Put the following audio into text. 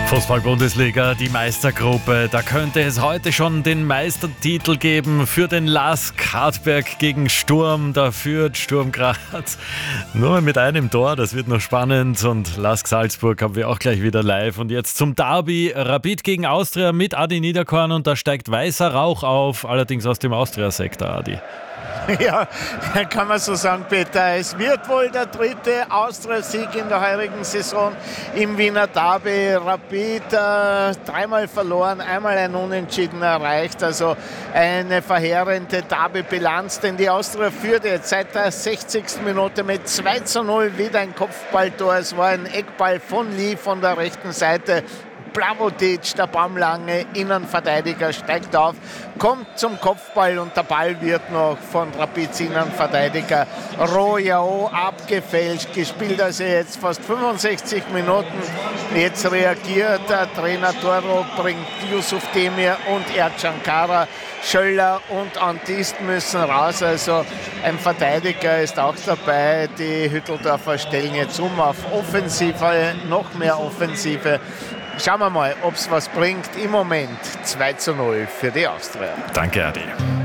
Fußball-Bundesliga, die Meistergruppe. Da könnte es heute schon den Meistertitel geben für den LASK Hartberg gegen Sturm. Da führt Sturm Graz nur mit einem Tor. Das wird noch spannend. Und LASK Salzburg haben wir auch gleich wieder live. Und jetzt zum Derby. Rapid gegen Austria mit Adi Niederkorn. Und da steigt weißer Rauch auf. Allerdings aus dem Austria-Sektor, Adi. Ja, kann man so sagen, Peter. Es wird wohl der dritte Austria-Sieg in der heurigen Saison im Wiener Derby. Rapid dreimal verloren, einmal ein Unentschieden erreicht. Also eine verheerende Derby-Bilanz, denn die Austria führt jetzt seit der 60. Minute mit 2:0 wieder ein Kopfballtor. Es war ein Eckball von Lee von der rechten Seite. Blavotic, der baumlange Innenverteidiger, steigt auf, kommt zum Kopfball und der Ball wird noch von Rapids Innenverteidiger Royao abgefälscht. Gespielt also jetzt fast 65 Minuten. Jetzt reagiert der Trainer Toro, bringt Yusuf Demir und Ercan Kara. Schöller und Antist müssen raus, also ein Verteidiger ist auch dabei. Die Hütteldorfer stellen jetzt um auf Offensive, noch mehr Offensive. Schauen wir mal, ob es was bringt. Im Moment 2:0 für die Austria. Danke, Adi.